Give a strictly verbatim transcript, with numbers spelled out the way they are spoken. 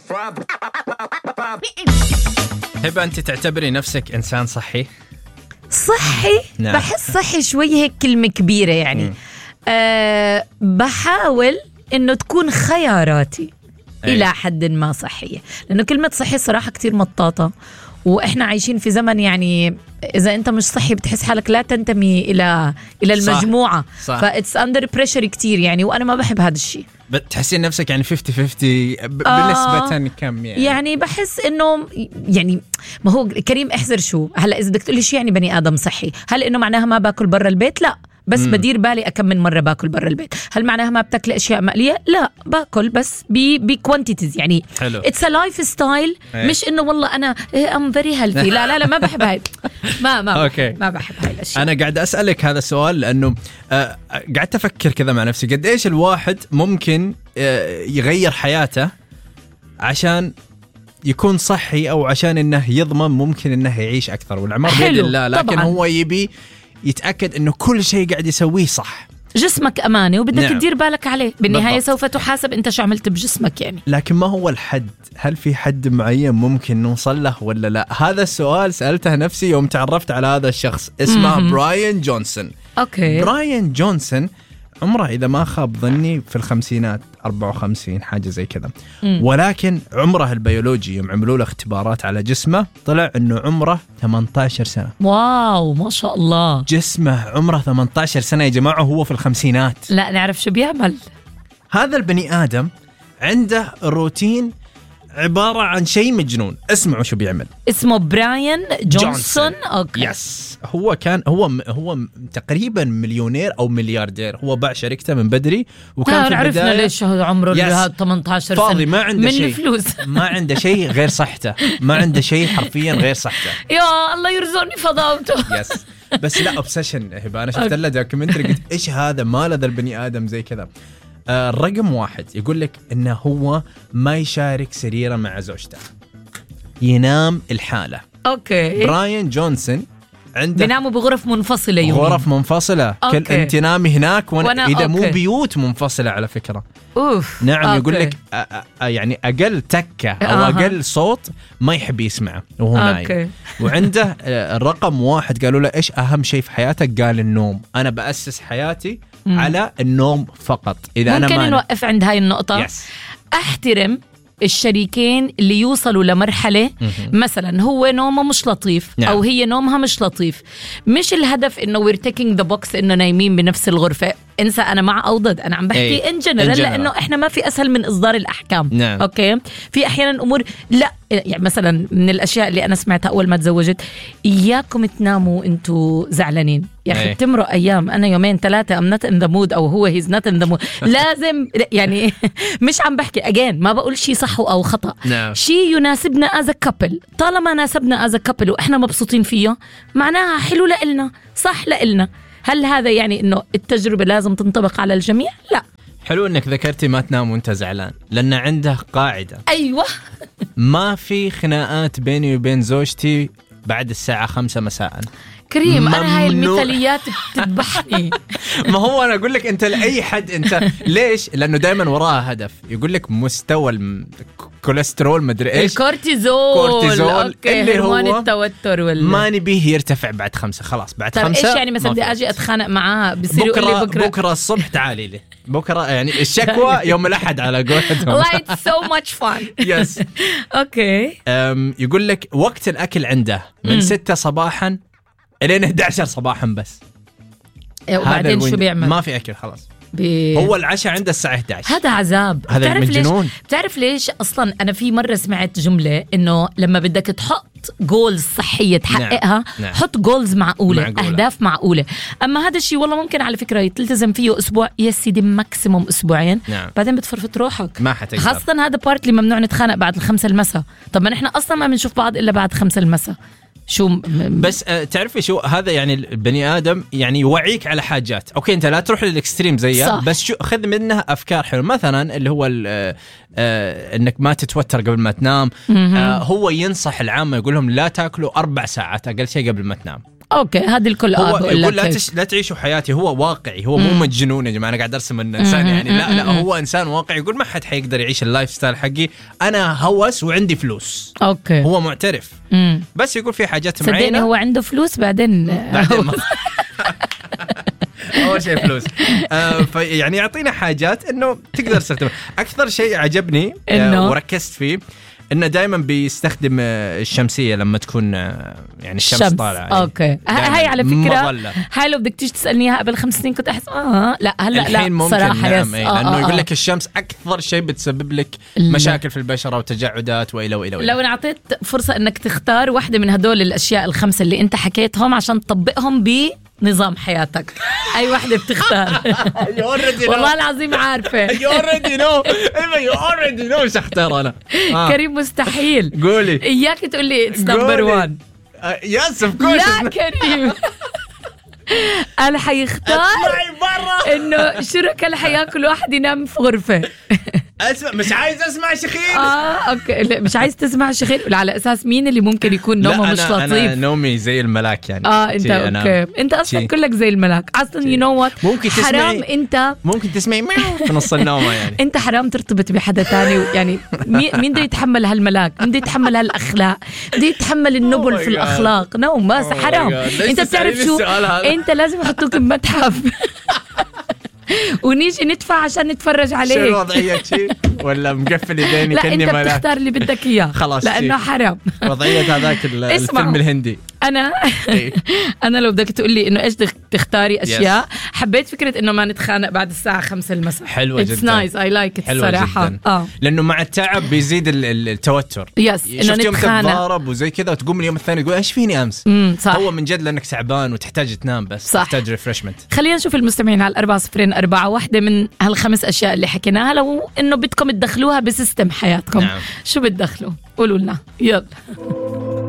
هبة أنت تعتبري نفسك إنسان صحي؟ صحي؟ نعم. بحس صحي شوي هيك كلمة كبيرة يعني. أه بحاول إنه تكون خياراتي أي. إلى حد ما صحية، لأنه كلمة صحي صراحة كتير مطاطة، وإحنا عايشين في زمن يعني إذا أنت مش صحي بتحس حالك لا تنتمي إلى إلى المجموعة. فإتس أندر بريشر كتير يعني، وأنا ما بحب هذا الشيء. بتحسين نفسك يعني خمسين خمسين بنسبة آه كم يعني؟ يعني بحس إنه يعني ما هو كريم احذر شو هلا إذا بدك تقولي شو يعني بني آدم صحي، هل إنه معناها ما باكل برا البيت؟ لا، بس مم. بدير بالي أكم من مرة باكل برا البيت. هل معناها ما بتاكل أشياء مقلية؟ لا، باكل بس بي بكوانتيتيز يعني. حلو. It's a lifestyle. مش إنه والله أنا I'm very healthy. لا لا لا ما بحب هاي. ما ما أوكي. ما بحب هاي الأشياء. أنا قاعد أسألك هذا السؤال لأنه آه قاعد أفكر كذا مع نفسي قد إيش الواحد ممكن آه يغير حياته عشان يكون صحي، أو عشان إنه يضمن ممكن إنه يعيش أكثر، والعمر بيد الله. لكن طبعاً. هو يبي يتأكد إنه كل شيء قاعد يسويه صح. جسمك أمانة وبدك نعم. تدير بالك عليه بالنهاية. بالضبط. سوف تحاسب أنت شو عملت بجسمك يعني. لكن ما هو الحد؟ هل في حد معين ممكن نوصل له ولا لا؟ هذا السؤال سألته نفسي يوم تعرفت على هذا الشخص اسمه م-م. براين جونسون. أوكي. براين جونسون عمره إذا ما خاب ظني في الخمسينات، أربعة وخمسين حاجة زي كذا. ولكن عمره البيولوجي يوم عملوا له اختبارات على جسمه طلع إنه عمره ثمانية عشر سنة. واو ما شاء الله. جسمه عمره ثمانية عشر سنة يا جماعة، هو في الخمسينات. لا نعرف شو بيعمل هذا البني آدم. عنده روتين عبارة عن شيء مجنون. اسمعوا شو بيعمل. اسمه براين جونسون, جونسون. أوكي. يس. هو كان هو هو تقريبا مليونير أو ملياردير. هو باع شركته من بدري، وكان في البداية عرفنا ليش عمره هذا ثمانية عشر سنة فاضي، ما عنده من شيء. الفلوس. ما عنده شيء غير صحته، ما عنده شيء حرفيا غير صحته. يا الله يرزقني فضاوته. يس. بس لا أوبسيشن هبة. أنا شفت له دوكيومنتري قلت إيش هذا، ما له ذا البني آدم زي كذا. آه رقم واحد يقول لك إنه هو ما يشارك سريره مع زوجته، ينام الحالة. أوكي. براين جونسون عنده بيناموا بغرف منفصلة يومين. غرف منفصلة. أوكي. كل انت نامي هناك وأنا وأنا إذا أوكي. مو بيوت منفصلة على فكرة. أوف. نعم. أوكي. يقول لك أ- أ- يعني أقل تكة أو أه. أقل صوت ما يحب يسمعه وهو أوكي. نايم. وعنده الرقم واحد قالوا له إيش أهم شيء في حياتك؟ قال النوم. أنا بأسس حياتي مم. على النوم فقط. إذا ممكن أنا ما نوقف عند هاي النقطة. yes. أحترم الشريكين اللي يوصلوا لمرحلة مثلا هو نومه مش لطيف نعم. أو هي نومها مش لطيف. مش الهدف إنه we're taking the box إنه نايمين بنفس الغرفة. انسى أنا مع أو ضد، أنا عم بحكي إن جنرال لأنه إحنا ما في أسهل من إصدار الأحكام نعم. أوكي. في أحيانا أمور لا يعني مثلا من الأشياء اللي أنا سمعتها أول ما تزوجت، إياكم تناموا أنتوا زعلانين يا أخي. بتمرق أيام، أنا يومين ثلاثة I'm not in the mood أو هو he's not in the mood. لازم يعني مش عم بحكي again ما بقول شيء صح أو خطأ no. شيء يناسبنا as a couple. طالما ناسبنا as a couple وإحنا مبسوطين فيه معناها حلو لإلنا صح لإلنا. هل هذا يعني إنه التجربة لازم تنطبق على الجميع؟ لا. حلو إنك ذكرتي ما تنام وأنت زعلان، لأن عنده قاعدة. أيوة. ما في خناقات بيني وبين زوجتي بعد الساعة خمسة مساء. كريم أنا هاي المثاليات بتذبحني. ما هو أنا أقول لك أنت لأي حد أنت ليش؟ لأنه دائما وراها هدف. يقول لك مستوى الكوليسترول مدري إيش الكورتيزول كورتيزول اللي هو التوتر وال... ما نبيه يرتفع بعد خمسة. خلاص بعد طب خمسة إيش يعني مثلا بدي أجي أتخانق معاه بصير بكرة, يقول لي بكرة بكرة الصبح تعالي لي بكرة يعني الشكوى يوم الأحد على قولتهم. It's so much fun. yes. أوكي. يقول لك وقت الأكل عنده من ستة صباحا إلين إحدى عشر صباحا بس. وبعدين شو بيعمل؟ ما في أكل خلاص. بي... هو العشاء عنده الساعة إحدى عشر. هذا عذاب. هذا من جنون. بتعرف ليش أصلا أنا في مرة سمعت جملة إنه لما بدك تحط جولز صحية تحققها نعم. نعم. حط جولز معقولة. معقولة أهداف معقولة. أما هذا الشيء والله ممكن على فكرة تلتزم فيه أسبوع يا سيدي ماكسيموم أسبوعين نعم. بعدين بتفرفت روحك ما حتقدر. خاصة هذا بارت اللي ممنوع نتخانق بعد الخمسة المساء. طب ما نحن أصلا ما بنشوف بعض إلا بعد خمسة المساء. شو م... بس آه تعرفي شو هذا يعني البني آدم يعني يوعيك على حاجات. أوكي أنت لا تروح للإكستريم زيها بس شو خذ منها أفكار حلوة. مثلا اللي هو آه آه إنك ما تتوتر قبل ما تنام. آه هو ينصح العامة يقول لهم لا تأكلوا أربع ساعات أقل شيء قبل ما تنام. اوكي هذه الكل هو اه بقول يقول لك لا, تش... لا تعيشوا حياتي. هو واقعي، هو مو مجنون يا جماعه انا قاعد ارسم انه انسان يعني، لا لا هو انسان واقعي يقول ما حد حيقدر يعيش اللايف ستايل حقي، انا هوس وعندي فلوس. اوكي هو معترف. مم. بس يقول في حاجات صدقني معينه هو عنده فلوس بعدين بعدين ما... اول شيء فلوس. آه فيعني يعطينا حاجات انه تقدر تستخدمها. اكثر شيء عجبني آه وركزت فيه انه دائما بيستخدم الشمسيه لما تكون يعني الشمس شمس. طالعه. اوكي هاي على فكره مظلة. هاي لو بدك تيجي تسالني اياها قبل خمس سنين كنت احس اه لا هلا لا صراحه نعم. يس آه لانه آه يقول لك الشمس اكثر شيء بتسبب لك مشاكل في البشره وتجعدات والى والى لو انا اعطيت فرصه انك تختار واحده من هدول الاشياء الخمسه اللي انت حكيتهم عشان تطبقهم ب نظام حياتك، اي واحدة بتختار؟ والله العظيم عارفة. You already know. You already know شو اختار أنا. آه. كريم مستحيل. قولي. إياك تقولي it's number one. Yes of course. لا كريم. أنا حيختار إنه شركة اللي حياكل واحد ينام في غرفة. اسمع مش عايز اسمع شخير. اه اوكي لا مش عايز تسمع شخير. على اساس مين اللي ممكن يكون نومه مش لطيف؟ انا نومي زي الملاك يعني. اه انت اوكي انت اصلا تي. كلك زي الملاك اصلا. يو نو وات ممكن تسمعي حرام انت ممكن تسمعي في نص النومه يعني. انت حرام ترتبط بحدا تاني يعني. مين بده يتحمل هالملاك؟ مين بده يتحمل هالاخلاق؟ بده يتحمل النبل oh في الاخلاق؟ نو no, بس oh حرام. انت بتعرف شو انت لازم يحطوك بمتحف ونيجي ندفع عشان نتفرج عليك. شو وضعية شيء ولا مقفل يديني لا كني انت ملاك؟ بتختار اللي بدك اياه خلاص لانه حرام. وضعية هذاك الفيلم الهندي. انا انا لو بدك تقول لي انه ايش تختاري اشياء yes. حبيت فكره انه ما نتخانق بعد الساعه خمسة المساء. حلوه جدا. It's nice I like it الصراحه. اه لانه مع التعب بيزيد التوتر. يس انه نتخانق. شفت يوم تتضارب وزي كذا وتقوم اليوم الثاني تقول ايش فيني امس. صح. هو من جد لانك تعبان وتحتاج تنام بس صح. تحتاج ريفرشمنت. خلينا نشوف المستمعين على الأربعة صفرين أربعة واحدة من هالخمس اشياء اللي حكيناها لو انه بدكم تدخلوها بسيستم حياتكم. نعم. شو بتدخلوا؟ قولوا لنا يلا.